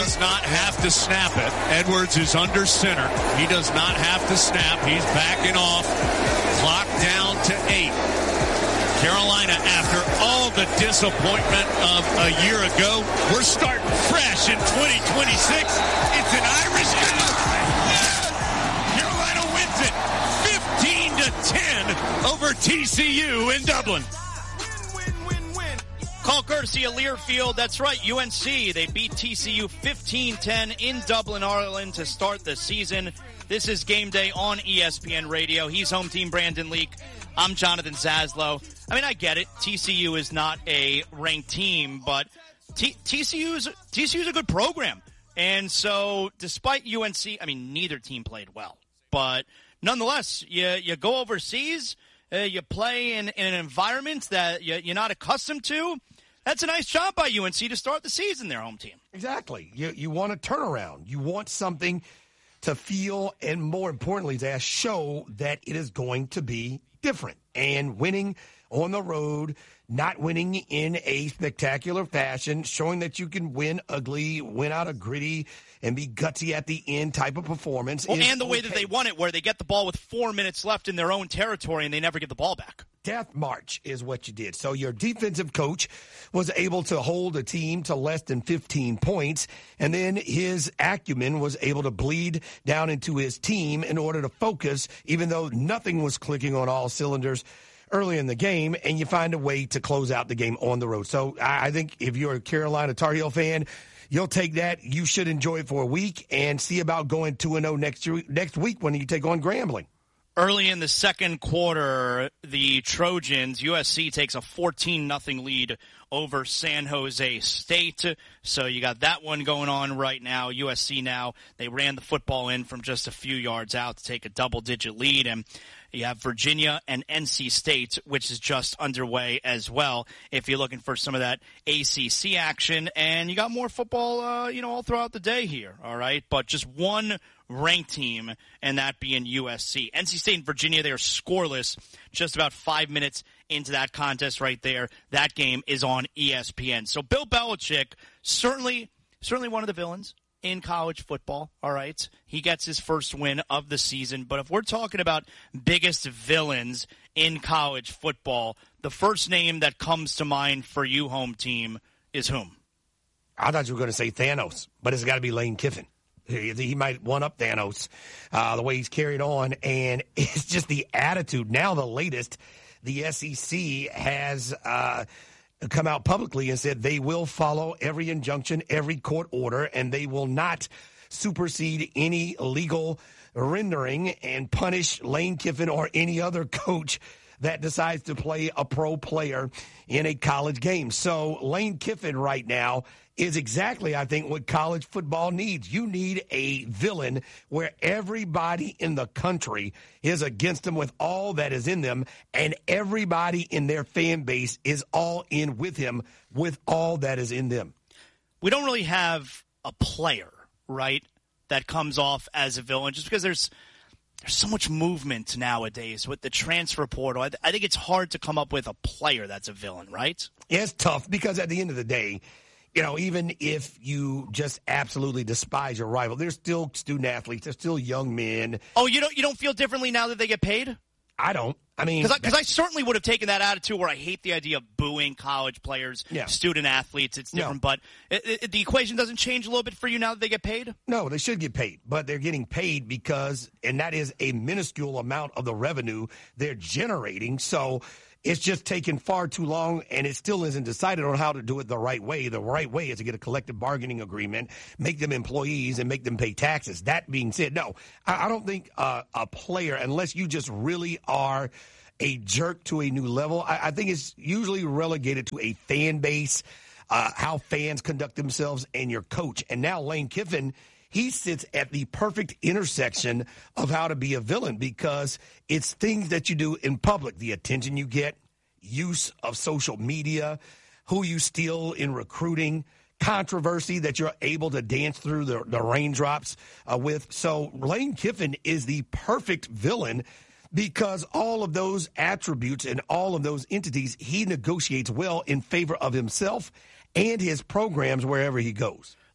does not have to snap it. Edwards is under center. He does not have to snap. He's backing off. Clock down to 8. Carolina, after all the disappointment of a year ago, we're starting fresh in 2026. It's an Irish game. Carolina wins it 15-10 over TCU in Dublin. Call courtesy of Learfield. That's right, UNC. They beat TCU 15-10 in Dublin, Ireland to start the season. This is Game Day on ESPN Radio. He's home team Brandon Leak. I'm Jonathan Zaslow. I mean, I get it. TCU is not a ranked team, but TCU is a good program. And so despite UNC, I mean, neither team played well. But nonetheless, you go overseas, you play in an environment that you're not accustomed to. That's a nice job by UNC to start the season, their home team. Exactly. You want a turnaround. You want something to feel, and more importantly, to show that it is going to be different. And winning on the road, not winning in a spectacular fashion, showing that you can win ugly, win out of gritty, and be gutsy at the end type of performance. Well, and the way that they won it, where they get the ball with 4 minutes left in their own territory and they never get the ball back. Death march is what you did. So your defensive coach was able to hold a team to less than 15 points, and then his acumen was able to bleed down into his team in order to focus, even though nothing was clicking on all cylinders early in the game, and you find a way to close out the game on the road. So I think if you're a Carolina Tar Heel fan, you'll take that. You should enjoy it for a week and see about going 2-0 next week when you take on Grambling. Early in the second quarter, the Trojans, USC takes a 14-0 lead over San Jose State. So you got that one going on right now. USC now, they ran the football in from just a few yards out to take a double-digit lead. And you have Virginia and NC State, which is just underway as well, if you're looking for some of that ACC action. And you got more football, all throughout the day here, all right? But just one ranked team, and that being USC. NC State and Virginia, they are scoreless just about 5 minutes into that contest right there. That game is on ESPN. So Bill Belichick, certainly one of the villains in college football, all right? He gets his first win of the season. But if we're talking about biggest villains in college football, the first name that comes to mind for you, home team, is whom? I thought you were going to say Thanos, but it's got to be Lane Kiffin. He might one-up Thanos the way he's carried on, and it's just the attitude. Now the latest, the SEC has come out publicly and said they will follow every injunction, every court order, and they will not supersede any legal rendering and punish Lane Kiffin or any other coach that decides to play a pro player in a college game. So Lane Kiffin right now is exactly, I think, what college football needs. You need a villain where everybody in the country is against him with all that is in them, and everybody in their fan base is all in with him with all that is in them. We don't really have a player, right, that comes off as a villain just because there's so much movement nowadays with the transfer portal. I think it's hard to come up with a player that's a villain, right? Yeah, it's tough because at the end of the day, even if you just absolutely despise your rival, they're still student athletes. They're still young men. Oh, you don't feel differently now that they get paid? I don't. I mean, because I certainly would have taken that attitude where I hate the idea of booing college players, student athletes. It's different, but the equation doesn't change a little bit for you now that they get paid? No, they should get paid, but they're getting paid because, and that is a minuscule amount of the revenue they're generating. So it's just taken far too long, and it still isn't decided on how to do it the right way. The right way is to get a collective bargaining agreement, make them employees, and make them pay taxes. That being said, no, I don't think a player, unless you just really are a jerk to a new level, I think it's usually relegated to a fan base, how fans conduct themselves, and your coach. And now Lane Kiffin, he sits at the perfect intersection of how to be a villain because it's things that you do in public, the attention you get, use of social media, who you steal in recruiting, controversy that you're able to dance through the raindrops with. So Lane Kiffin is the perfect villain because all of those attributes and all of those entities, he negotiates well in favor of himself and his programs wherever he goes.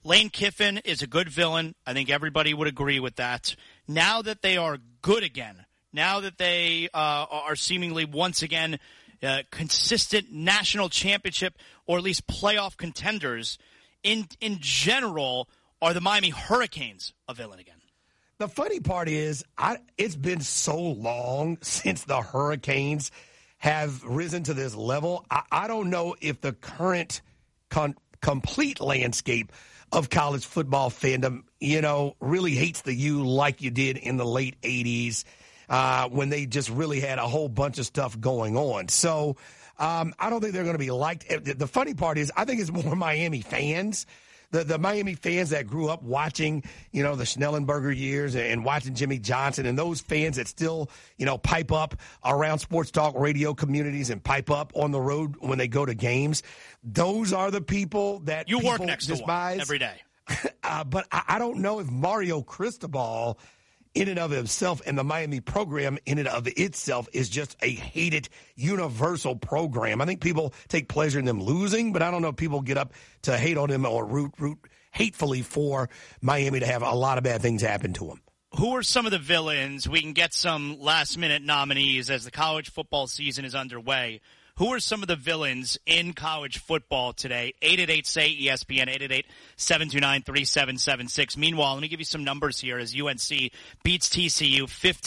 Lane Kiffin is a good villain. I think everybody would agree with that. Now that they are good again, now that they are seemingly once again consistent national championship or at least playoff contenders, in general, are the Miami Hurricanes a villain again? The funny part is it's been so long since the Hurricanes have risen to this level. I don't know if the current complete landscape of college football fandom, really hates the U like you did in the late 80s when they just really had a whole bunch of stuff going on. So I don't think they're going to be liked. The funny part is I think it's more Miami fans. The Miami fans that grew up watching, the Schnellenberger years and watching Jimmy Johnson, and those fans that still, pipe up around sports talk radio communities and pipe up on the road when they go to games. Those are the people that you people work next despise. to one every day. But I don't know if Mario Cristobal, in and of himself, and the Miami program in and of itself is just a hated universal program. I think people take pleasure in them losing, but I don't know if people get up to hate on them or root hatefully for Miami to have a lot of bad things happen to them. Who are some of the villains? We can get some last-minute nominees as the college football season is underway. Who are some of the villains in college football today? 888-SAY-ESPN, 888-729-3776. Meanwhile, let me give you some numbers here as UNC beats TCU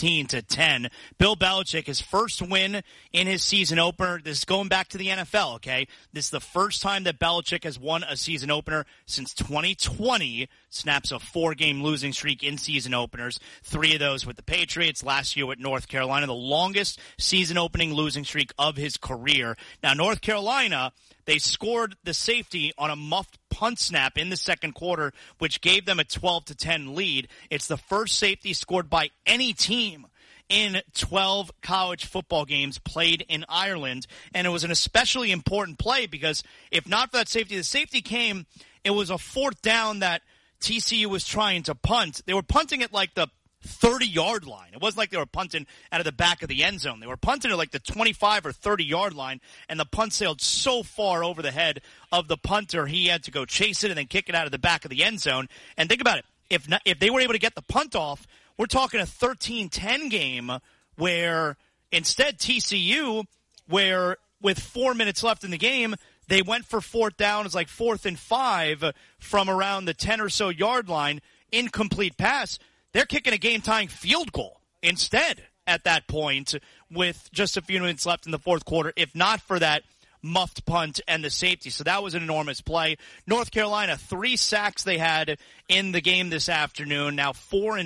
15-10. Bill Belichick, his first win in his season opener. This is going back to the NFL, okay? This is the first time that Belichick has won a season opener since 2020. Snaps a 4-game losing streak in season openers. 3 of those with the Patriots, last year with North Carolina, the longest season opening losing streak of his career. Now, North Carolina, they scored the safety on a muffed punt snap in the second quarter, which gave them a 12-10 lead. It's the first safety scored by any team in 12 college football games played in Ireland. And it was an especially important play because if not for that safety, the safety came, it was a 4th down that TCU was trying to punt. They were punting at like the 30-yard line. It wasn't like they were punting out of the back of the end zone. They were punting at like the 25 or 30-yard line, and the punt sailed so far over the head of the punter, he had to go chase it and then kick it out of the back of the end zone. And think about it. If they were able to get the punt off, we're talking a 13-10 game where instead TCU, where with 4 minutes left in the game, they went for 4th down. It's like 4th and 5 from around the 10 or so yard line, incomplete pass. They're kicking a game-tying field goal instead at that point with just a few minutes left in the fourth quarter, if not for that muffed punt and the safety. So that was an enormous play. North Carolina, 3 sacks they had in the game this afternoon. Now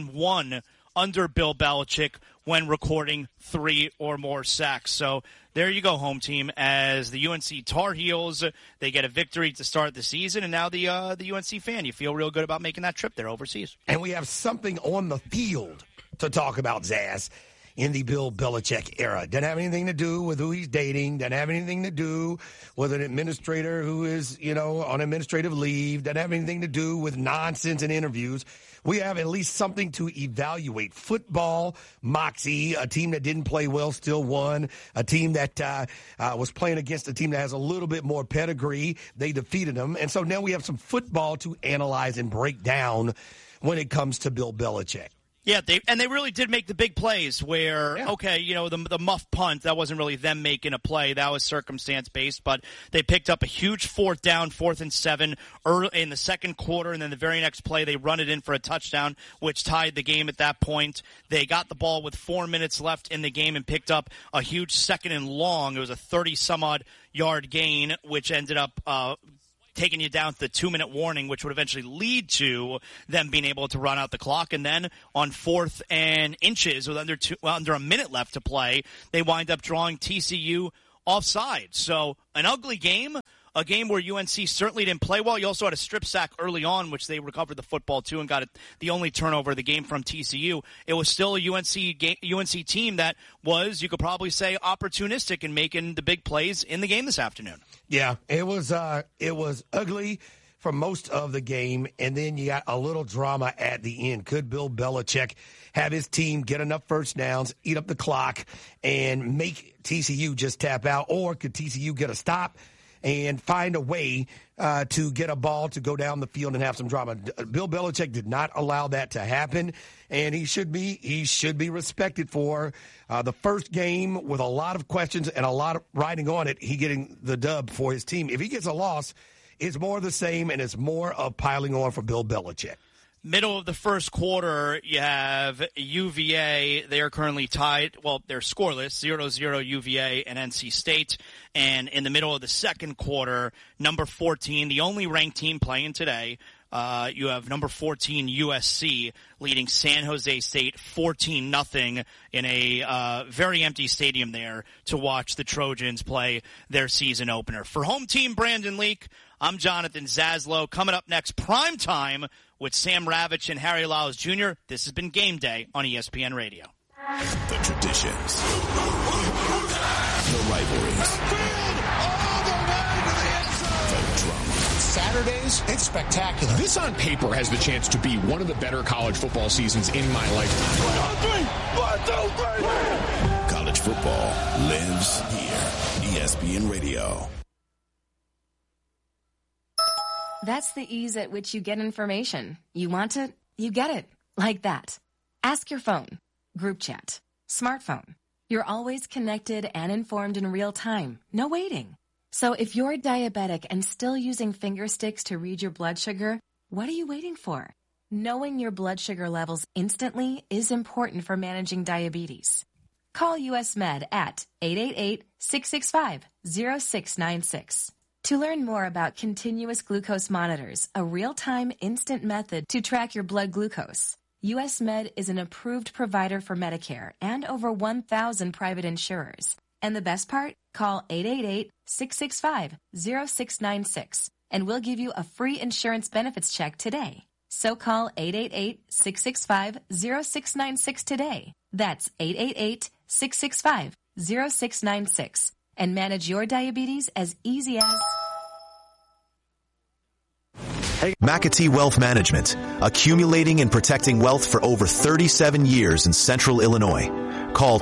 4-1 under Bill Belichick when recording 3 or more sacks. So there you go, home team, as the UNC Tar Heels, they get a victory to start the season, and now the UNC fan, you feel real good about making that trip there overseas. And we have something on the field to talk about, Zaz, in the Bill Belichick era. Doesn't have anything to do with who he's dating. Doesn't have anything to do with an administrator who is, on administrative leave. Doesn't have anything to do with nonsense in interviews. We have at least something to evaluate. Football, Moxie, a team that didn't play well still won. A team that was playing against a team that has a little bit more pedigree. They defeated them. And so now we have some football to analyze and break down when it comes to Bill Belichick. Yeah, they really did make the big plays where, the muff punt, that wasn't really them making a play. That was circumstance-based, but they picked up a huge 4th down, 4th and 7 early in the second quarter, and then the very next play they run it in for a touchdown, which tied the game at that point. They got the ball with 4 minutes left in the game and picked up a huge 2nd and long. It was a 30-some-odd yard gain, which ended up taking you down to the 2-minute warning, which would eventually lead to them being able to run out the clock. And then on 4th and inches with under a minute left to play, they wind up drawing TCU offside. So an ugly game, a game where UNC certainly didn't play well. You also had a strip sack early on, which they recovered the football to and got the only turnover of the game from TCU. It was still a UNC team that was, you could probably say, opportunistic in making the big plays in the game this afternoon. Yeah, it was ugly for most of the game, and then you got a little drama at the end. Could Bill Belichick have his team get enough first downs, eat up the clock, and make TCU just tap out, or could TCU get a stop and find a way to get a ball to go down the field and have some drama. Bill Belichick did not allow that to happen, and he should be respected for the first game with a lot of questions and a lot of riding on it. He getting the dub for his team. If he gets a loss, it's more of the same, and it's more of piling on for Bill Belichick. Middle of the first quarter, you have UVA. They are currently tied. Well, they're scoreless, 0-0 UVA and NC State. And in the middle of the second quarter, number 14, the only ranked team playing today, you have number 14 USC leading San Jose State 14-0 in a very empty stadium there to watch the Trojans play their season opener. For home team Brandon Leak, I'm Jonathan Zaslow. Coming up next, prime time with Sam Ravitch and Harry Lyles Jr. This has been Game Day on ESPN Radio. The traditions, the rivalries, the drama. Saturdays, it's spectacular. This on paper has the chance to be one of the better college football seasons in my lifetime. 1, 2, 3. College football lives here. ESPN Radio. That's the ease at which you get information. You want it, you get it. Like that. Ask your phone. Group chat. Smartphone. You're always connected and informed in real time. No waiting. So if you're diabetic and still using finger sticks to read your blood sugar, what are you waiting for? Knowing your blood sugar levels instantly is important for managing diabetes. Call US Med at 888-665-0696. To learn more about continuous glucose monitors, a real-time instant method to track your blood glucose, US Med is an approved provider for Medicare and over 1,000 private insurers. And the best part? Call 888-665-0696 and we'll give you a free insurance benefits check today. So call 888-665-0696 today. That's 888-665-0696 and manage your diabetes as easy as... McAtee Wealth Management, accumulating and protecting wealth for over 37 years in Central Illinois. Call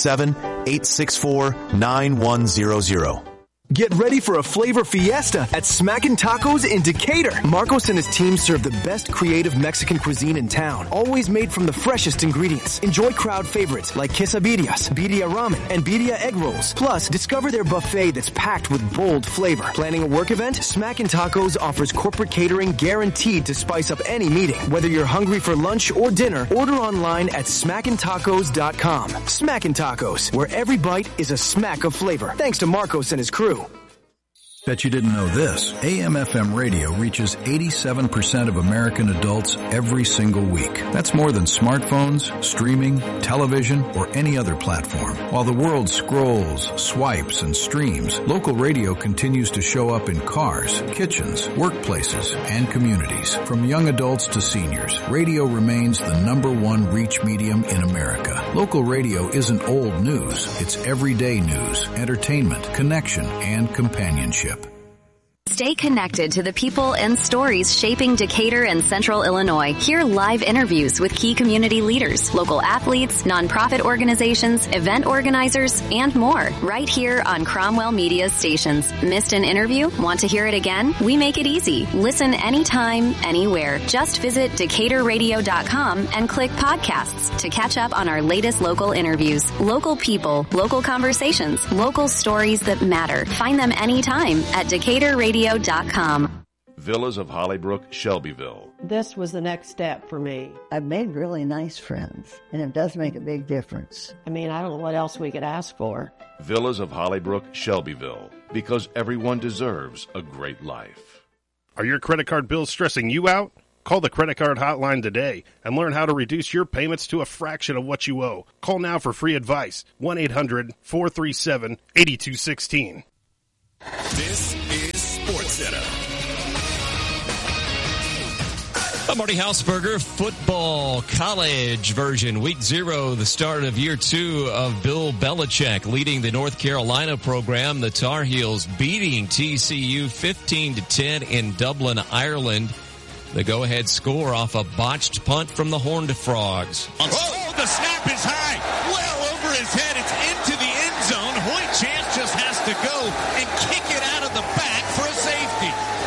217-864-9100. Get ready for a flavor fiesta at Smackin' Tacos in Decatur. Marcos and his team serve the best creative Mexican cuisine in town, always made from the freshest ingredients. Enjoy crowd favorites like quesadillas, birria ramen, and birria egg rolls. Plus, discover their buffet that's packed with bold flavor. Planning a work event? Smackin' Tacos offers corporate catering guaranteed to spice up any meeting. Whether you're hungry for lunch or dinner, order online at SmackinTacos.com. Smackin' Tacos, where every bite is a smack of flavor. Thanks to Marcos and his crew. Bet you didn't know this. AM/FM radio reaches 87% of American adults every single week. That's more than smartphones, streaming, television, or any other platform. While the world scrolls, swipes, and streams, local radio continues to show up in cars, kitchens, workplaces, and communities. From young adults to seniors, radio remains the #1 reach medium in America. Local radio isn't old news. It's everyday news, entertainment, connection, and companionship. Stay connected to the people and stories shaping Decatur and Central Illinois. Hear live interviews with key community leaders, local athletes, nonprofit organizations, event organizers, and more. Right here on Cromwell Media stations. Missed an interview? Want to hear it again? We make it easy. Listen anytime, anywhere. Just visit DecaturRadio.com and click podcasts to catch up on our latest local interviews. Local people, local conversations, local stories that matter. Find them anytime at DecaturRadio.com. Villas of Hollybrook, Shelbyville. This was the next step for me. I've made really nice friends, and it does make a big difference. I mean, I don't know what else we could ask for. Villas of Hollybrook, Shelbyville. Because everyone deserves a great life. Are your credit card bills stressing you out? Call the credit card hotline today and learn how to reduce your payments to a fraction of what you owe. Call now for free advice. 1-800-437-8216. This is SportsCenter. I'm Marty Hausberger. Football college version. Week 0, the start of year 2 of Bill Belichick leading the North Carolina program. The Tar Heels beating TCU 15-10 in Dublin, Ireland. The go-ahead score off a botched punt from the Horned Frogs. Oh, the snap is high. Well over his head. It's into the end zone. Hoyt Chance just has to go and kick it out of the back.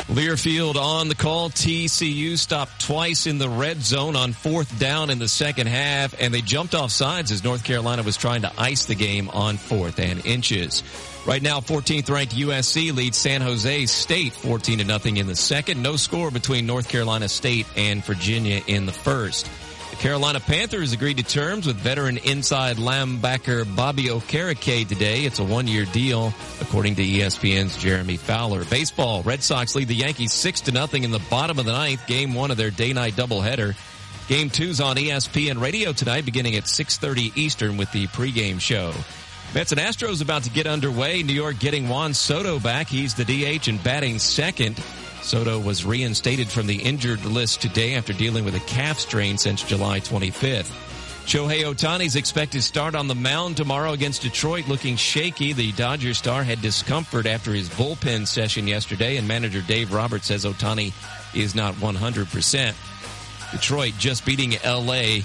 Learfield on the call. TCU stopped twice in the red zone on 4th down in the second half, and they jumped off sides as North Carolina was trying to ice the game on 4th and inches. Right now, 14th ranked USC leads San Jose State 14-0 in the second. No score between North Carolina State and Virginia in the first. The Carolina Panthers agreed to terms with veteran inside linebacker Bobby Okereke today. It's a 1-year deal, according to ESPN's Jeremy Fowler. Baseball, Red Sox lead the Yankees 6-0 in the bottom of the ninth, game 1 of their day-night doubleheader. Game 2's on ESPN Radio tonight, beginning at 6:30 Eastern with the pregame show. Mets and Astros about to get underway. New York getting Juan Soto back. He's the DH and batting second. Soto was reinstated from the injured list today after dealing with a calf strain since July 25th. Shohei Ohtani's expected to start on the mound tomorrow against Detroit, looking shaky. The Dodgers star had discomfort after his bullpen session yesterday, and manager Dave Roberts says Ohtani is not 100%. Detroit just beating L.A.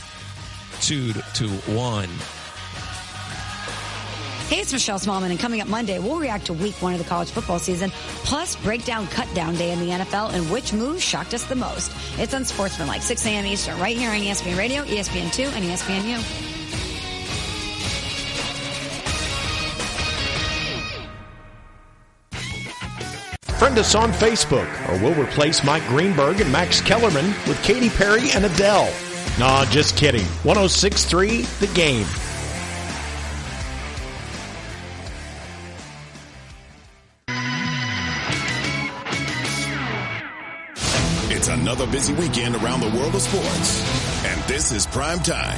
2-1. Hey, it's Michelle Smallman, and coming up Monday, we'll react to week 1 of the college football season, plus break down cut-down day in the NFL and which move shocked us the most. It's on Sportsmanlike, 6 a.m. Eastern, right here on ESPN Radio, ESPN2, and ESPNU. Friend us on Facebook, or we'll replace Mike Greenberg and Max Kellerman with Katy Perry and Adele. Nah, just kidding. 106.3 The Game. It's another busy weekend around the world of sports, and this is Prime Time.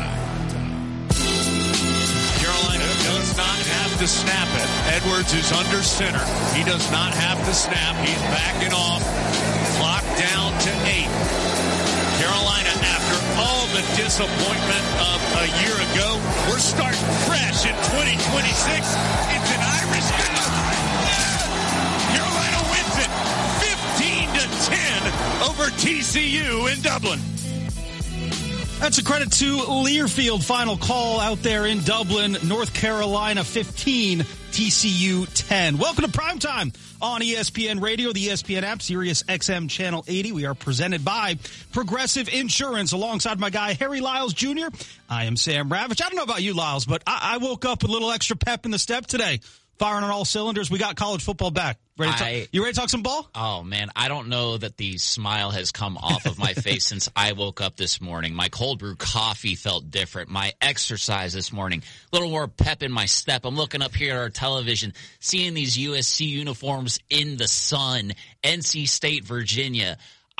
Carolina does not have to snap it. Edwards is under center. He does not have to snap. He's backing off. Clock down to 8. Carolina, after all the disappointment of a year ago, we're starting fresh in 2026. It's an Irish good. Carolina wins it 15-10 over TCU in Dublin. That's a credit to Learfield. Final call out there in Dublin, North Carolina 15, TCU 10. Welcome to Primetime on ESPN Radio, the ESPN app, Sirius XM Channel 80. We are presented by Progressive Insurance alongside my guy, Harry Lyles Jr. I am Sam Ravitch. I don't know about you, Lyles, but I woke up with a little extra pep in the step today. Firing on all cylinders. We got college football back. You ready to talk some ball? Oh, man. I don't know that the smile has come off of my face since I woke up this morning. My cold brew coffee felt different. My exercise this morning, a little more pep in my step. I'm looking up here at our television, seeing these USC uniforms in the sun. NC State, Virginia.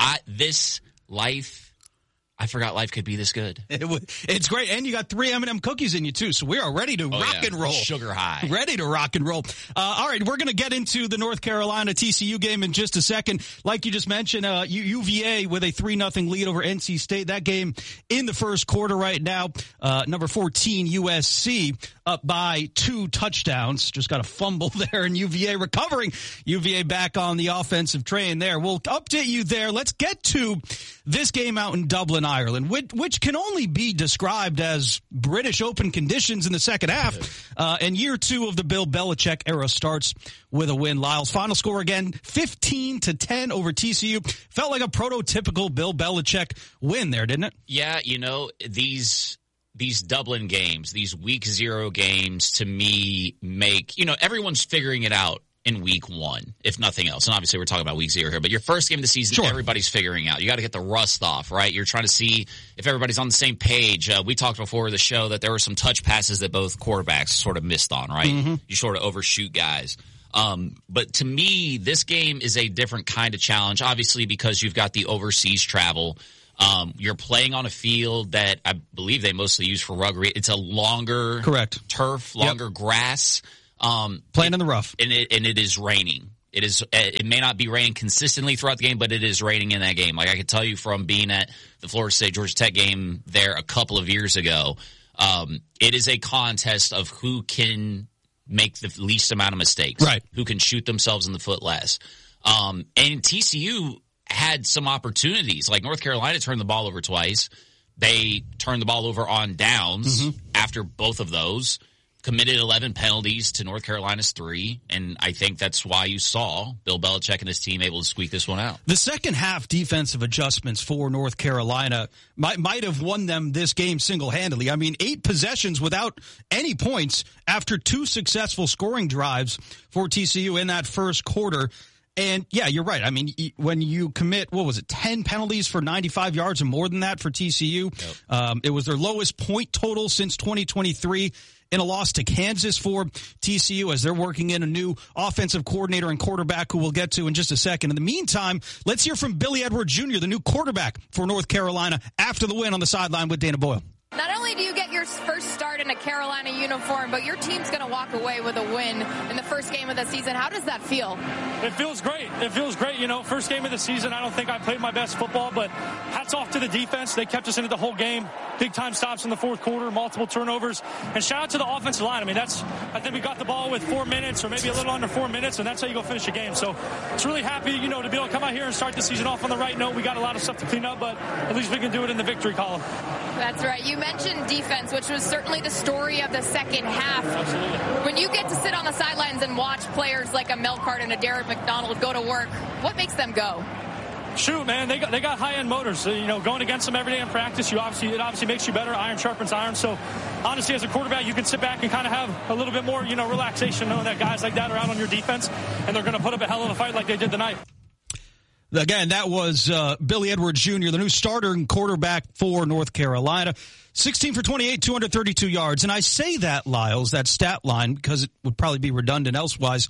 I forgot life could be this good. It's great. And you got 3 M&M cookies in you, too. So we are ready to rock and roll. Sugar high. Ready to rock and roll. All right, we're going to get into the North Carolina TCU game in just a second. Like you just mentioned, UVA with a 3-0 lead over NC State. That game in the first quarter right now. Number 14, USC, up by 2 touchdowns. Just got a fumble there, and UVA recovering. UVA back on the offensive train there. We'll update you there. Let's get to this game out in Dublin, Ireland, which can only be described as British Open conditions in the second half. And year 2 of the Bill Belichick era starts with a win. Lyles, final score again, 15-10 over TCU. Felt like a prototypical Bill Belichick win there, didn't it? Yeah, these Dublin games, these week 0 games, to me make, everyone's figuring it out in week 1, if nothing else. And obviously we're talking about week 0 here, but your first game of the season, sure, everybody's figuring out. You got to get the rust off, right? You're trying to see if everybody's on the same page. We talked before the show that there were some touch passes that both quarterbacks sort of missed on, right? Mm-hmm. You sort of overshoot guys. But to me, this game is a different kind of challenge, obviously, because you've got the overseas travel. You're playing on a field that I believe they mostly use for rugby. It's a longer turf, longer grass. Playing in the rough. And it is raining. It may not be raining consistently throughout the game, but it is raining in that game. Like I can tell you from being at the Florida State Georgia Tech game there a couple of years ago, it is a contest of who can make the least amount of mistakes. Right. Who can shoot themselves in the foot less. And TCU had some opportunities. Like North Carolina turned the ball over twice. They turned the ball over on downs after both of those. committed 11 penalties to North Carolina's 3, and I think that's why you saw Bill Belichick and his team able to squeak this one out. The second half defensive adjustments for North Carolina might have won them this game single-handedly. I mean, 8 possessions without any points after 2 successful scoring drives for TCU in that first quarter. And, yeah, you're right. I mean, when you commit, 10 penalties for 95 yards or more than that for TCU, it was their lowest point total since 2023 in a loss to Kansas for TCU as they're working in a new offensive coordinator and quarterback who we'll get to in just a second. In the meantime, let's hear from Billy Edwards Jr., the new quarterback for North Carolina, after the win on the sideline with Dana Boyle. Not only do you get your first start in a Carolina uniform, but your team's going to walk away with a win in the first game of the season. How does that feel? It feels great. First game of the season, I don't think I played my best football, but hats off to the defense. They kept us into the whole game. Big-time stops in the fourth quarter, multiple turnovers. And shout out to the offensive line. I mean, I think we got the ball with 4 minutes or maybe a little under 4 minutes, and that's how you go finish a game. So it's really happy, to be able to come out here and start the season off on the right note. We got a lot of stuff to clean up, but at least we can do it in the victory column. That's right. You mentioned defense, which was certainly the story of the second half. Absolutely. When you get to sit on the sidelines and watch players like a Melkart and a Derek McDonald go to work, what makes them go? Shoot, man, they got high-end motors. Going against them every day in practice, it obviously makes you better. Iron sharpens iron. So, honestly, as a quarterback, you can sit back and kind of have a little bit more, relaxation knowing that guys like that are out on your defense, and they're going to put up a hell of a fight like they did tonight. Again, that was Billy Edwards Jr., the new starter and quarterback for North Carolina. 16 for 28, 232 yards. And I say that, Lyles, that stat line, because it would probably be redundant elsewise.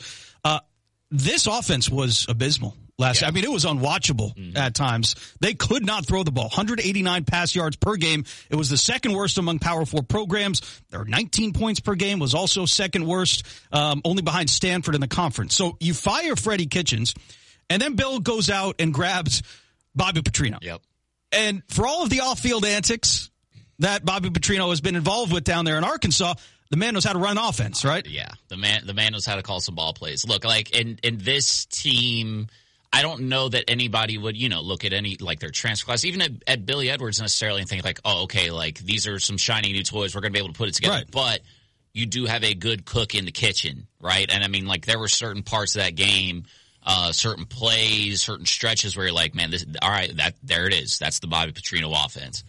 This offense was abysmal last year. I mean, it was unwatchable at times. They could not throw the ball. 189 pass yards per game. It was the second worst among Power 4 programs. Their 19 points per game was also second worst, only behind Stanford in the conference. So you fire Freddie Kitchens, and then Bill goes out and grabs Bobby Petrino. Yep. And for all of the off-field antics that Bobby Petrino has been involved with down there in Arkansas, the man knows how to run offense, right? Yeah, the man knows how to call some ball plays. Look, like in this team, I don't know that anybody would, look at any like their transfer class, even at Billy Edwards necessarily, and think like, oh, okay, like these are some shiny new toys. We're going to be able to put it together. Right. But you do have a good cook in the kitchen, right? And I mean, like there were certain parts of that game. Certain plays, certain stretches where you're like, man, there it is. That's the Bobby Petrino offense.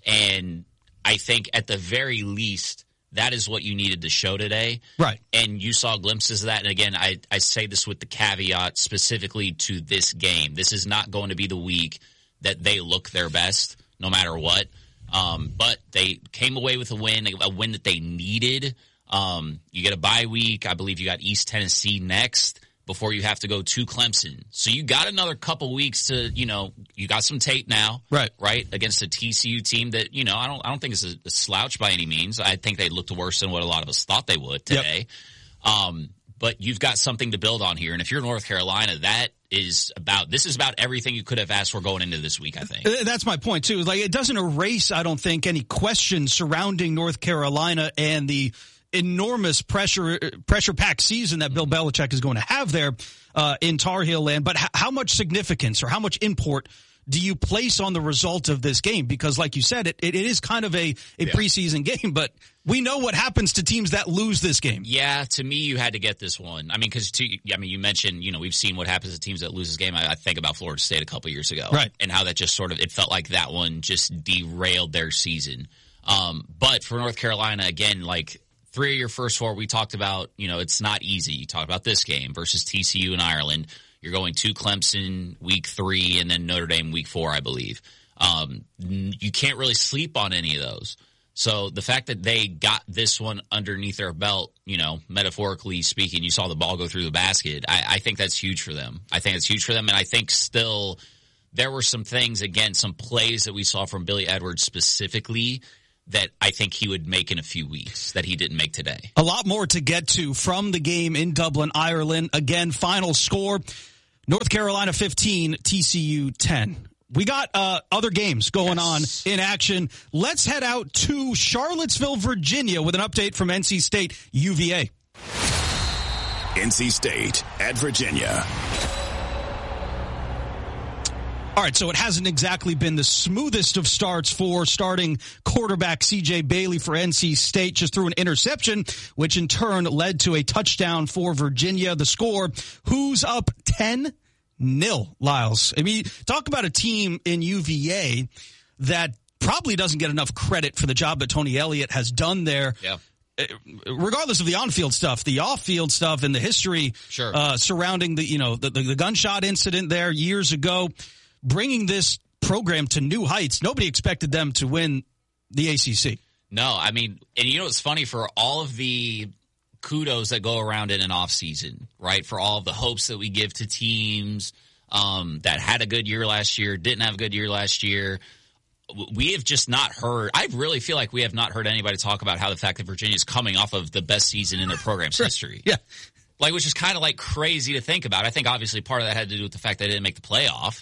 And I think at the very least, that is what you needed to show today. Right. And you saw glimpses of that. And again, I say this with the caveat specifically to this game. This is not going to be the week that they look their best, no matter what. But they came away with a win that they needed. You get a bye week. I believe you got East Tennessee next, before you have to go to Clemson. So you got another couple weeks to, you got some tape now. Right. Against a TCU team that, I don't think is a slouch by any means. I think they looked worse than what a lot of us thought they would today. Yep. But you've got something to build on here. And if you're North Carolina, this is about everything you could have asked for going into this week, I think. That's my point, too. Like, it doesn't erase, I don't think, any questions surrounding North Carolina and the enormous pressure-packed season that Bill Belichick is going to have there in Tar Heel land. But how much significance or how much import do you place on the result of this game? Because like you said, it is kind of a preseason game, but we know what happens to teams that lose this game. Yeah, to me, you had to get this one. I mean, because you mentioned, we've seen what happens to teams that lose this game. I think about Florida State a couple years ago. Right. And how that just it felt like that one just derailed their season. But for North Carolina, again, like, 3 of your first 4, we talked about, it's not easy. You talked about this game versus TCU and Ireland. You're going to Clemson week 3 and then Notre Dame week 4, I believe. You can't really sleep on any of those. So the fact that they got this one underneath their belt, metaphorically speaking, you saw the ball go through the basket. I think that's huge for them. And I think still there were some things, again, some plays that we saw from Billy Edwards specifically that I think he would make in a few weeks that he didn't make today. A lot more to get to from the game in Dublin, Ireland. Again, final score, North Carolina 15, TCU 10. We got other games going on in action. Let's head out to Charlottesville, Virginia with an update from NC State UVA. NC State at Virginia. All right, so it hasn't exactly been the smoothest of starts for starting quarterback C.J. Bailey for NC State. Just threw an interception, which in turn led to a touchdown for Virginia. The score, who's up 10-0, Lyles? I mean, talk about a team in UVA that probably doesn't get enough credit for the job that Tony Elliott has done there. Yeah. Regardless of the on-field stuff, the off-field stuff and the history surrounding the gunshot incident there years ago, bringing this program to new heights. Nobody expected them to win the ACC. No, I mean, and you know what's funny, for all of the kudos that go around in an off season, right? For all of the hopes that we give to teams that had a good year last year, didn't have a good year last year. We have just not heard. I really feel like we have not heard anybody talk about how the fact that Virginia is coming off of the best season in their program's history. Yeah. Like, which is kind of like crazy to think about. I think obviously part of that had to do with the fact they didn't make the playoff.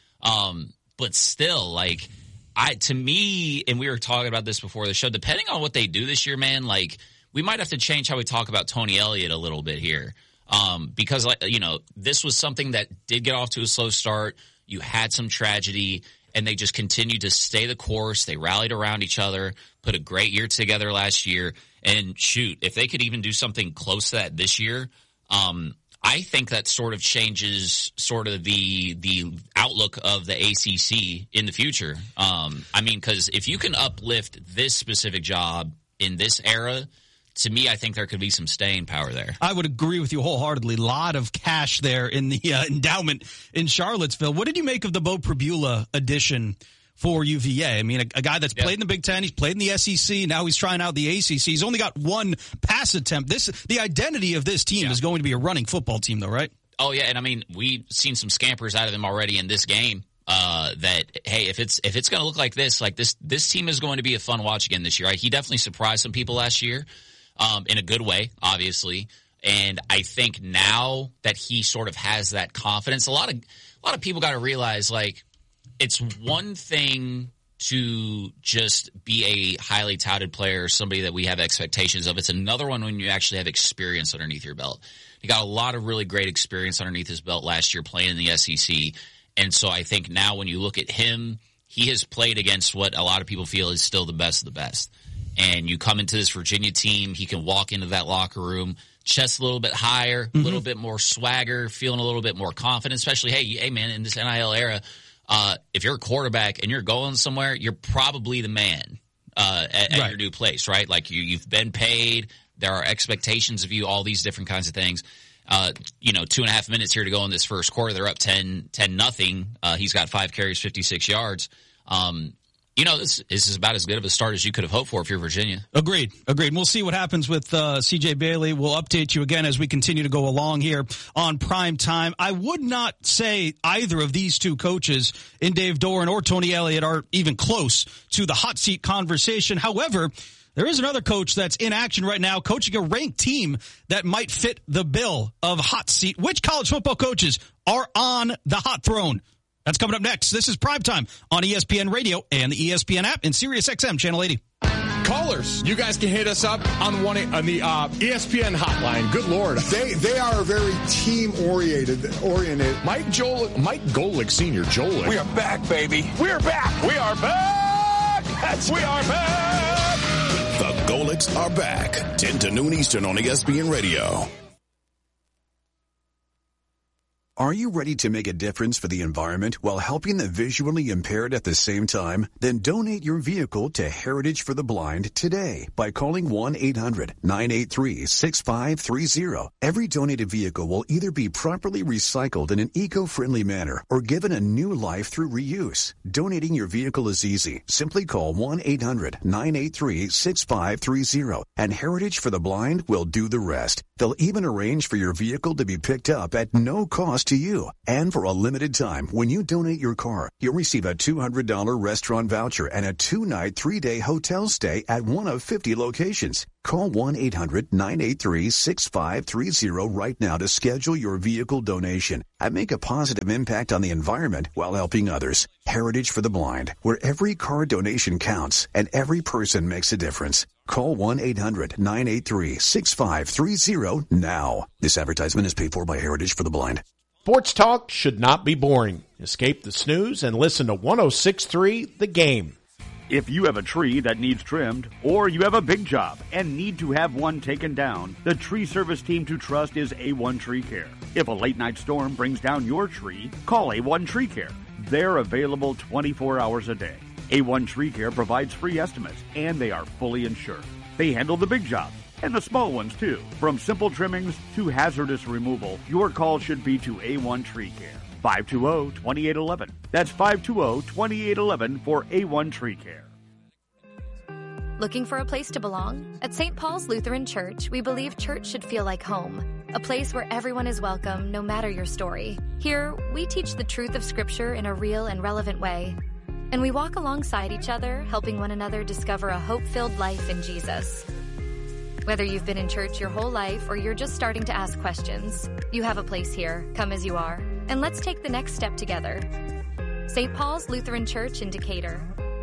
But still, like, to me, and we were talking about this before the show, depending on what they do this year, man, like, we might have to change how we talk about Tony Elliott a little bit here. Because, like, you know, this was something that did get off to a slow start. You had some tragedy, and they just continued to stay the course. They rallied around each other, put a great year together last year. And shoot, if they could even do something close to that this year, I think that sort of changes sort of the outlook of the ACC in the future. I mean, because if you can uplift this specific job in this era, to me, I think there could be some staying power there. I would agree with you wholeheartedly. A lot of cash there in the endowment in Charlottesville. What did you make of the Bo Pribula addition for UVA? I mean, a guy that's played in the Big Ten, he's played in the SEC, now he's trying out the ACC. He's only got one pass attempt. The identity of this team is going to be a running football team, though, right? Oh, yeah, and I mean, we've seen some scampers out of them already in this game. That, hey, if it's going to look like this team is going to be a fun watch again this year. Right? He definitely surprised some people last year. In a good way, obviously. And I think now that he sort of has that confidence, a lot of people got to realize, like, it's one thing to just be a highly touted player, somebody that we have expectations of. It's another one when you actually have experience underneath your belt. He got a lot of really great experience underneath his belt last year playing in the SEC. And so I think now when you look at him, he has played against what a lot of people feel is still the best of the best. And you come into this Virginia team, he can walk into that locker room, chest a little bit higher, a little bit more swagger, feeling a little bit more confident, especially, hey man, in this NIL era, if you're a quarterback and you're going somewhere, you're probably the man at your new place, right? Like you've been paid, there are expectations of you, all these different kinds of things. 2.5 minutes here to go in this first quarter. They're up 10-0. He's got 5 carries, 56 yards. This is about as good of a start as you could have hoped for if you're Virginia. Agreed. We'll see what happens with C.J. Bailey. We'll update you again as we continue to go along here on Prime Time. I would not say either of these two coaches, in Dave Doeren or Tony Elliott, are even close to the hot seat conversation. However, there is another coach that's in action right now, coaching a ranked team that might fit the bill of hot seat. Which college football coaches are on the hot throne? That's coming up next. This is Primetime on ESPN Radio and the ESPN app and SiriusXM Channel 80. Callers, you guys can hit us up on the ESPN hotline. Good Lord. They are very team-oriented. Mike Golick Sr., Jolick. We are back, baby. We're back. We are back. We are back. The Golicks are back. 10 to noon Eastern on ESPN Radio. Are you ready to make a difference for the environment while helping the visually impaired at the same time? Then donate your vehicle to Heritage for the Blind today by calling 1-800-983-6530. Every donated vehicle will either be properly recycled in an eco-friendly manner or given a new life through reuse. Donating your vehicle is easy. Simply call 1-800-983-6530 and Heritage for the Blind will do the rest. They'll even arrange for your vehicle to be picked up at no cost to you. And for a limited time, when you donate your car, you'll receive a $200 restaurant voucher and a 2-night, 3-day hotel stay at one of 50 locations. Call 1-800-983-6530 right now to schedule your vehicle donation and make a positive impact on the environment while helping others. Heritage for the Blind, where every car donation counts and every person makes a difference. Call 1-800-983-6530 now. This advertisement is paid for by Heritage for the Blind. Sports talk should not be boring. Escape the snooze and listen to 106.3 The Game. If you have a tree that needs trimmed, or you have a big job and need to have one taken down, the tree service team to trust is A1 Tree Care. If a late-night storm brings down your tree, call A1 Tree Care. They're available 24 hours a day. A1 Tree Care provides free estimates, and they are fully insured. They handle the big jobs, and the small ones too. From simple trimmings to hazardous removal, your call should be to A1 Tree Care. 520-2811. That's 520-2811 for A1 Tree Care. Looking for a place to belong? At St. Paul's Lutheran Church, we believe church should feel like home. A place where everyone is welcome, no matter your story. Here, we teach the truth of Scripture in a real and relevant way. And we walk alongside each other, helping one another discover a hope-filled life in Jesus. Whether you've been in church your whole life or you're just starting to ask questions, you have a place here. Come as you are. And let's take the next step together. St. Paul's Lutheran Church in Decatur.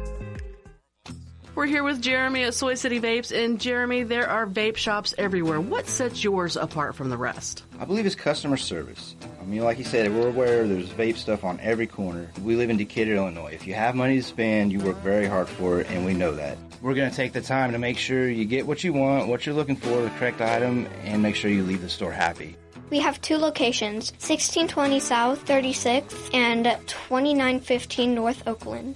We're here with Jeremy at Soy City Vapes, and Jeremy, there are vape shops everywhere. What sets yours apart from the rest? I believe it's customer service. I mean, like you said, we're aware there's vape stuff on every corner. We live in Decatur, Illinois. If you have money to spend, you work very hard for it, and we know that. We're going to take the time to make sure you get what you want, what you're looking for, the correct item, and make sure you leave the store happy. We have two locations, 1620 South 36th and 2915 North Oakland.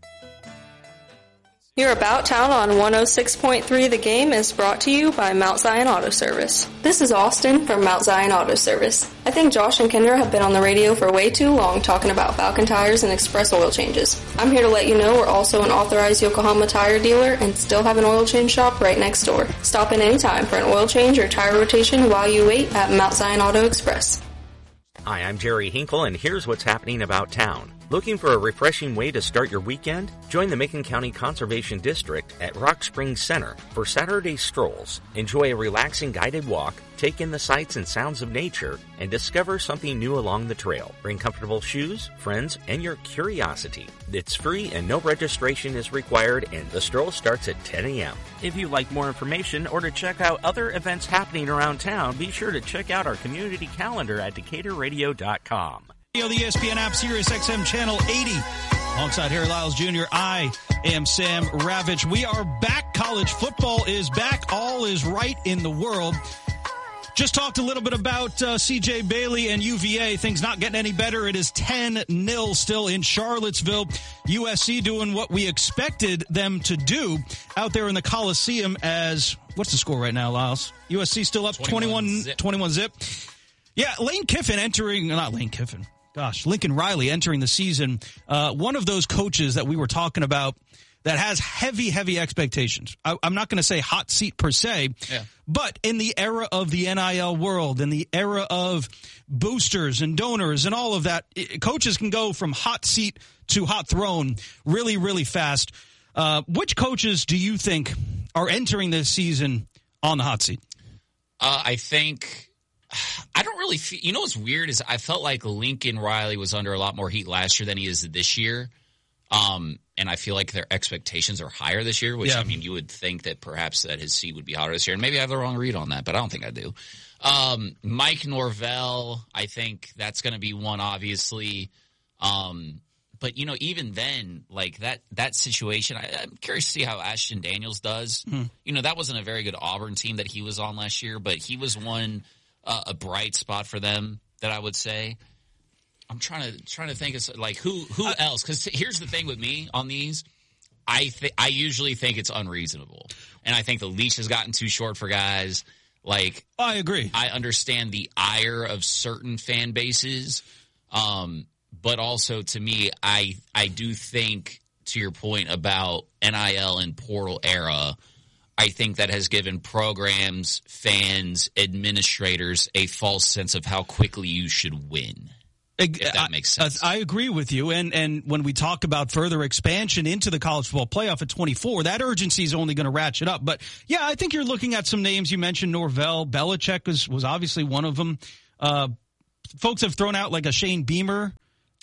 Your About Town on 106.3 The Game is brought to you by Mount Zion Auto Service. This is Austin from Mount Zion Auto Service. I think Josh and Kendra have been on the radio for way too long talking about Falcon tires and express oil changes. I'm here to let you know we're also an authorized Yokohama tire dealer and still have an oil change shop right next door. Stop in anytime for an oil change or tire rotation while you wait at Mount Zion Auto Express. Hi, I'm Jerry Hinkle, and here's what's happening about town. Looking for a refreshing way to start your weekend? Join the Macon County Conservation District at Rock Springs Center for Saturday strolls. Enjoy a relaxing guided walk, take in the sights and sounds of nature, and discover something new along the trail. Bring comfortable shoes, friends, and your curiosity. It's free and no registration is required, and the stroll starts at 10 a.m. If you'd like more information or to check out other events happening around town, be sure to check out our community calendar at DecaturRadio.com. The ESPN app, Sirius XM Channel 80. Alongside Harry Lyles Jr., I am Sam Ravitch. We are back. College football is back. All is right in the world. Just talked a little bit about C.J. Bailey and UVA. Things not getting any better. It is 10-0 still in Charlottesville. USC doing what we expected them to do out there in the Coliseum as, what's the score right now, Lyles? USC still up 21 zip. Yeah, Lincoln Riley entering the season. One of those coaches that we were talking about that has heavy expectations. I'm not going to say hot seat per se, but in the era of the NIL world, in the era of boosters and donors and all of that, coaches can go from hot seat to hot throne really fast. Which coaches do you think are entering this season on the hot seat? I think... I don't really feel, you know what's weird is I felt like Lincoln Riley was under a lot more heat last year than he is this year. And I feel like their expectations are higher this year, which, I mean, you would think that perhaps that his seat would be hotter this year. And maybe I have the wrong read on that, but I don't think I do. Mike Norvell, I think that's going to be one, obviously. But, you know, even then, like that situation, I'm curious to see how Ashton Daniels does. You know, that wasn't a very good Auburn team that he was on last year, but he was one a bright spot for them that I would say. I'm trying to think of like who else, because here's the thing with me on these, I usually think it's unreasonable, and I think the leash has gotten too short for guys. Like, I agree. I understand the ire of certain fan bases, but also to me, I do think, to your point about NIL and portal era, I think that has given programs, fans, administrators a false sense of how quickly you should win. If that makes sense. I agree with you. And when we talk about further expansion into the college football playoff at 24, that urgency is only going to ratchet up. But, yeah, I think you're looking at some names. You mentioned Norvell. Belichick was obviously one of them. Folks have thrown out like a Shane Beamer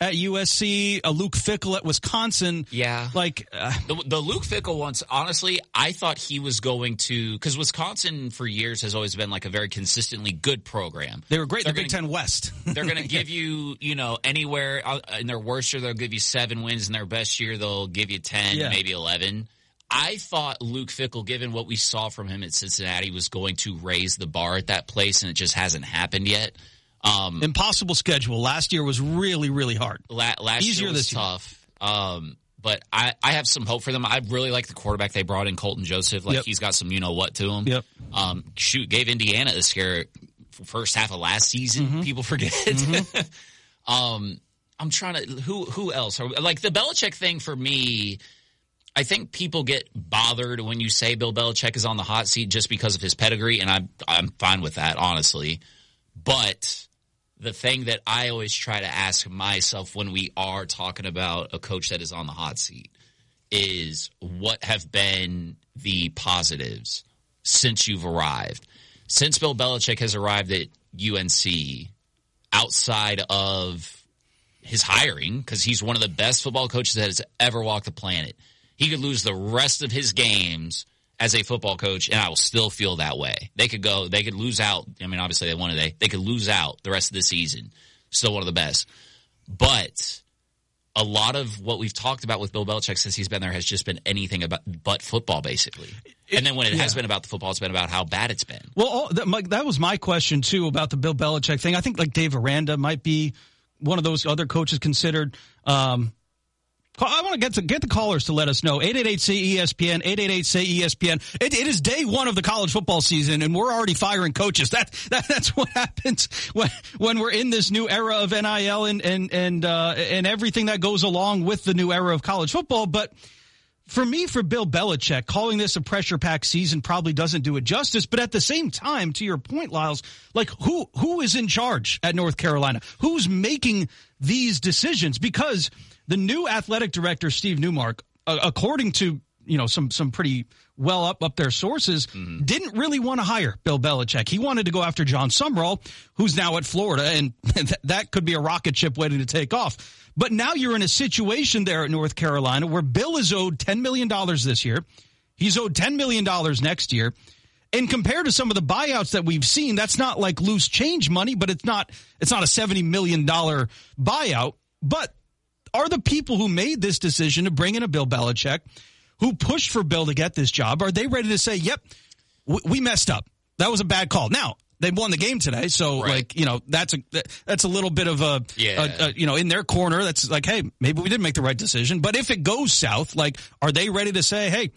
at USC, a Luke Fickell at Wisconsin. Yeah. Like the Luke Fickell ones, honestly, I thought he was going to, because Wisconsin for years has always been like a very consistently good program. They were great in the Big Ten West. They're going to give you, anywhere in their worst year, they'll give you 7 wins. In their best year, they'll give you 10, maybe 11. I thought Luke Fickell, given what we saw from him at Cincinnati, was going to raise the bar at that place, and it just hasn't happened yet. Impossible schedule. Last year was really, really hard. Last year was tough. But I have some hope for them. I really like the quarterback they brought in, Colton Joseph. He's got some you-know-what to him. Yep. Gave Indiana a scare first half of last season. Mm-hmm. People forget. Mm-hmm. I'm trying to – who else? Like, the Belichick thing for me, I think people get bothered when you say Bill Belichick is on the hot seat just because of his pedigree, and I'm fine with that, honestly. But – the thing that I always try to ask myself when we are talking about a coach that is on the hot seat is, what have been the positives since you've arrived? Since Bill Belichick has arrived at UNC, outside of his hiring, because he's one of the best football coaches that has ever walked the planet, he could lose the rest of his games as a football coach, and I will still feel that way. They could lose out. I mean, obviously they won today. They could lose out the rest of the season. Still one of the best. But a lot of what we've talked about with Bill Belichick since he's been there has just been anything but football, basically. And then when it has been about the football, it's been about how bad it's been. Well, that was my question, too, about the Bill Belichick thing. I think, like, Dave Aranda might be one of those other coaches considered. I want to get the callers to let us know. 888-SAY-ESPN, 888-SAY-ESPN. It is day one of the college football season, and we're already firing coaches. That's what happens when we're in this new era of NIL and everything that goes along with the new era of college football. But for me, for Bill Belichick, calling this a pressure-packed season probably doesn't do it justice. But at the same time, to your point, Lyles, like who is in charge at North Carolina? Who's making these decisions? Because the new athletic director, Steve Newmark, according to some pretty well up there sources, didn't really want to hire Bill Belichick. He wanted to go after John Sumrall, who's now at Florida, and that could be a rocket ship waiting to take off. But now you're in a situation there at North Carolina where Bill is owed $10 million this year. He's owed $10 million next year. And compared to some of the buyouts that we've seen, that's not like loose change money, but it's not a $70 million buyout. But are the people who made this decision to bring in a Bill Belichick, who pushed for Bill to get this job, are they ready to say, yep, we messed up. That was a bad call. Now, they won the game today, so that's a little bit of a in their corner. That's like, hey, maybe we did make the right decision. But if it goes south, like, are they ready to say, hey,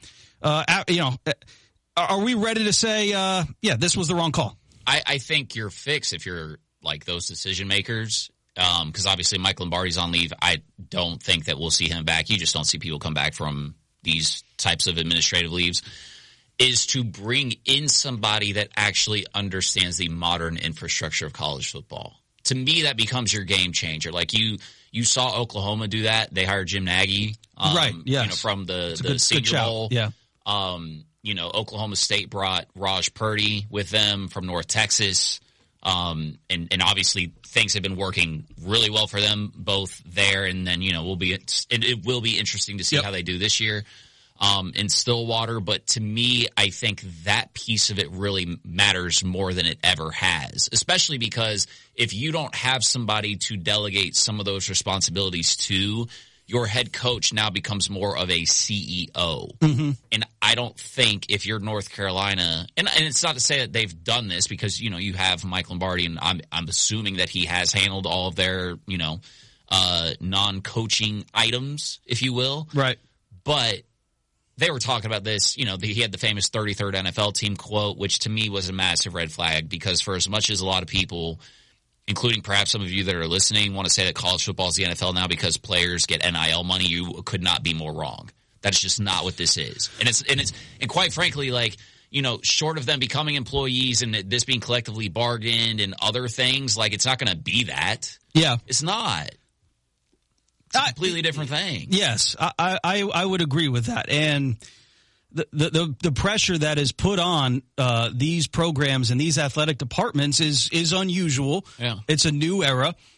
are we ready to say, this was the wrong call? I think you're fixed if you're like those decision makers. Because obviously Mike Lombardi's on leave. I don't think that we'll see him back. You just don't see people come back from these types of administrative leaves. Is to bring in somebody that actually understands the modern infrastructure of college football. To me, that becomes your game changer. Like you saw Oklahoma do that. They hired Jim Nagy, right? Yes. From the Senior Bowl. Yeah. Oklahoma State brought Raj Purdy with them from North Texas. And obviously things have been working really well for them both there, and then it will be interesting to see how they do this year in Stillwater. But to me, I think that piece of it really matters more than it ever has, especially because if you don't have somebody to delegate some of those responsibilities to, your head coach now becomes more of a CEO. Mm-hmm. And I don't think if you're North Carolina, and it's not to say that they've done this because, you have Mike Lombardi, and I'm assuming that he has handled all of their, non-coaching items, if you will. Right. But they were talking about this, he had the famous 33rd NFL team quote, which to me was a massive red flag because for as much as a lot of people, including perhaps some of you that are listening, want to say that college football is the NFL now because players get NIL money, you could not be more wrong. That's just not what this is. And quite frankly, like, short of them becoming employees and this being collectively bargained and other things, like, it's not going to be that. Yeah. It's not. It's a completely different thing. Yes, I would agree with that. And the pressure that is put on these programs and these athletic departments is unusual. Yeah. It's a new era.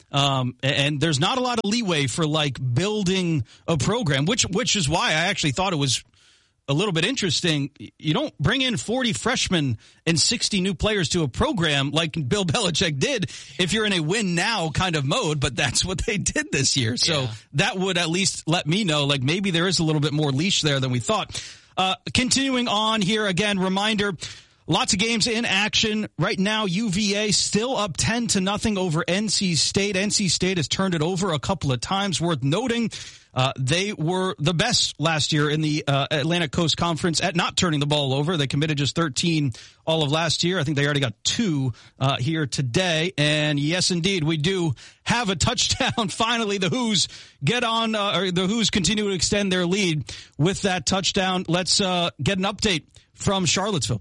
And there's not a lot of leeway for like building a program, which is why I actually thought it was a little bit interesting. You don't bring in 40 freshmen and 60 new players to a program like Bill Belichick did if you're in a win now kind of mode, but that's what they did this year. So that would at least let me know, like, maybe there is a little bit more leash there than we thought. Continuing on here, again, reminder, lots of games in action right now. UVA still up 10-0 over NC State. NC State has turned it over a couple of times. Worth noting, they were the best last year in the Atlantic Coast Conference at not turning the ball over. They committed just 13 all of last year. I think they already got 2 here today. And yes, indeed, we do have a touchdown. Finally, the Hoos get on, or the Hoos continue to extend their lead with that touchdown. Let's get an update from Charlottesville.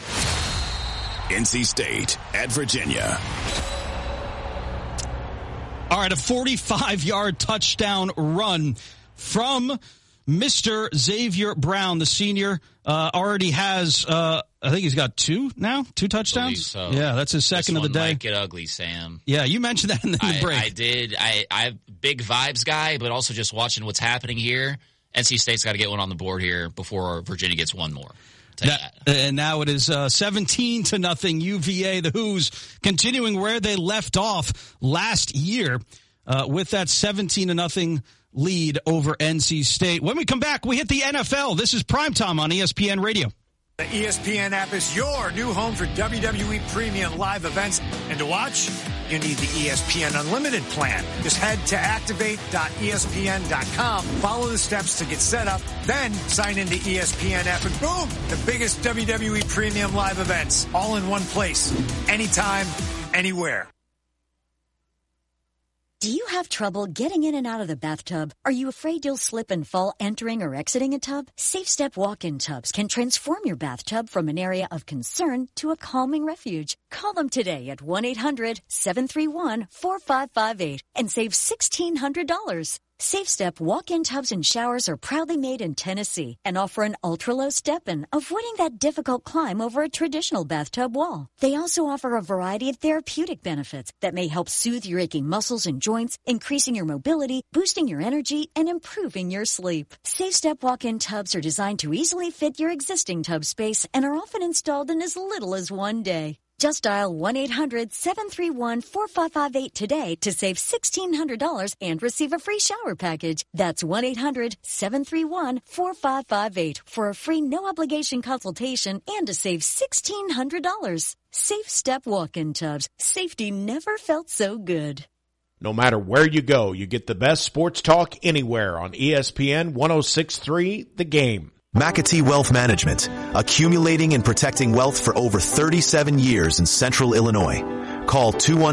NC State at Virginia. All right, a 45-yard touchdown run from Mr. Xavier Brown, the senior. Already has, I think he's got 2 now, 2 touchdowns. So. Yeah, that's his second of the day. Might get ugly, Sam. Yeah, you mentioned that in the break. I did. I'm big vibes guy, but also just watching what's happening here. NC State's got to get one on the board here before Virginia gets one more. And now it is 17-0 UVA. The Hoos continuing where they left off last year with that 17-0 lead over NC State. When we come back, we hit the NFL. This is Primetime on ESPN Radio. The ESPN app is your new home for WWE premium live events. And to watch, you need the ESPN Unlimited plan. Just head to activate.espn.com. Follow the steps to get set up. Then sign into ESPN app and boom, the biggest WWE premium live events all in one place. Anytime, anywhere. Do you have trouble getting in and out of the bathtub? Are you afraid you'll slip and fall entering or exiting a tub? Safe Step walk-in tubs can transform your bathtub from an area of concern to a calming refuge. Call them today at 1-800-731-4558 and save $1,600. Safe Step walk-in tubs and showers are proudly made in Tennessee and offer an ultra-low step-in, avoiding that difficult climb over a traditional bathtub wall. They also offer a variety of therapeutic benefits that may help soothe your aching muscles and joints, increasing your mobility, boosting your energy, and improving your sleep. Safe Step walk-in tubs are designed to easily fit your existing tub space and are often installed in as little as one day. Just dial 1-800-731-4558 today to save $1,600 and receive a free shower package. That's 1-800-731-4558 for a free no-obligation consultation and to save $1,600. Safe Step walk-in tubs. Safety never felt so good. No matter where you go, you get the best sports talk anywhere on ESPN 106.3 The Game. McAtee Wealth Management, accumulating and protecting wealth for over 37 years in Central Illinois. Call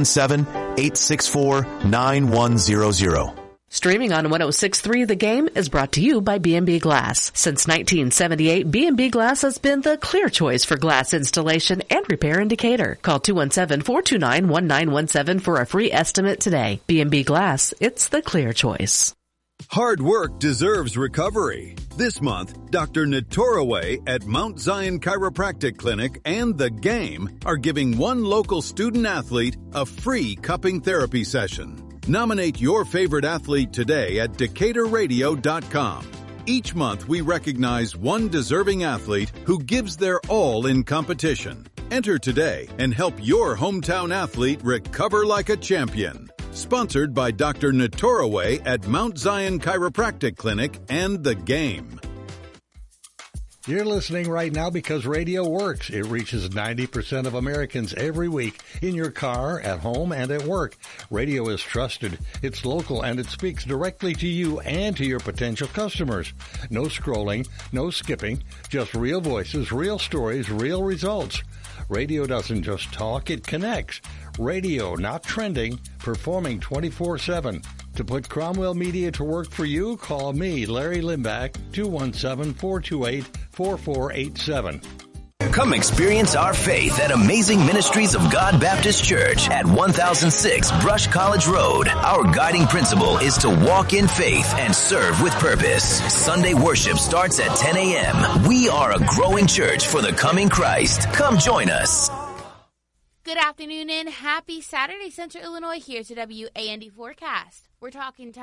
217-864-9100. Streaming on 106.3 The Game is brought to you by B&B Glass. Since 1978, B&B Glass has been the clear choice for glass installation and repair in Decatur. Call 217-429-1917 for a free estimate today. B&B Glass, it's the clear choice. Hard work deserves recovery. This month, Dr. Natoraway at Mount Zion Chiropractic Clinic and The Game are giving one local student athlete a free cupping therapy session. Nominate your favorite athlete today at DecaturRadio.com. Each month, we recognize one deserving athlete who gives their all in competition. Enter today and help your hometown athlete recover like a champion. Sponsored by Dr. Natoraway at Mount Zion Chiropractic Clinic and The Game. You're listening right now because radio works. It reaches 90% of Americans every week, in your car, at home, and at work. Radio is trusted, it's local, and it speaks directly to you and to your potential customers. No scrolling, no skipping, just real voices, real stories, real results. Radio doesn't just talk, it connects. Radio, not trending, performing 24/7. To put Cromwell Media to work for you, call me, Larry Limbach, 217-428-4487. Come experience our faith at Amazing Ministries of God Baptist Church at 1006 Brush College Road. Our guiding principle is to walk in faith and serve with purpose. Sunday worship starts at 10 a.m. We are a growing church for the coming Christ. Come join us. Good afternoon and happy Saturday, Central Illinois. Here's the WAND forecast. We're talking